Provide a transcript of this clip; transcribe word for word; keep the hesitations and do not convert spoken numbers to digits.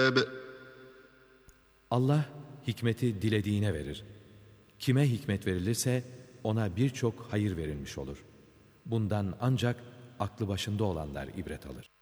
الْأَلْبَابِ Allah hikmeti dilediğine verir. Kime hikmet verilirse ona birçok hayır verilmiş olur. Bundan ancak aklı başında olanlar ibret alır.